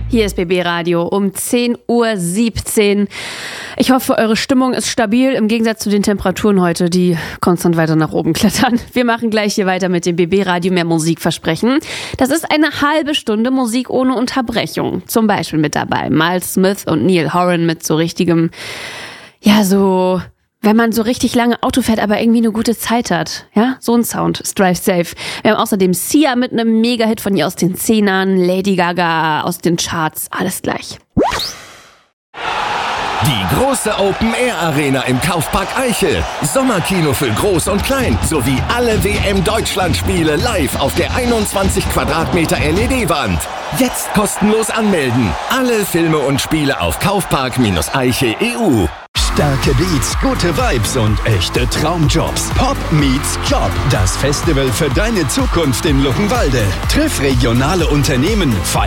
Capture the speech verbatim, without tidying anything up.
Hier ist B B Radio um zehn Uhr siebzehn. Ich hoffe, eure Stimmung ist stabil, im Gegensatz zu den Temperaturen heute, die konstant weiter nach oben klettern. Wir machen gleich hier weiter mit dem B B Radio mehr Musik versprechen. Das ist eine halbe Stunde Musik ohne Unterbrechung. Zum Beispiel mit dabei Miles Smith und Neil Horan mit so richtigem, ja so... wenn man so richtig lange Auto fährt, aber irgendwie eine gute Zeit hat. Ja, so ein Sound ist Drive Safe. Wir haben außerdem Sia mit einem Mega-Hit von ihr aus den Zehnern, Lady Gaga aus den Charts, alles gleich. Die große Open-Air-Arena im Kaufpark Eichel. Sommerkino für Groß und Klein. Sowie alle W M-Deutschland-Spiele live auf der einundzwanzig Quadratmeter L E D-Wand. Jetzt kostenlos anmelden. Alle Filme und Spiele auf kaufpark-eichel punkt e u. Starke Beats, gute Vibes und echte Traumjobs. Pop meets Job. Das Festival für deine Zukunft in Luckenwalde. Triff regionale Unternehmen,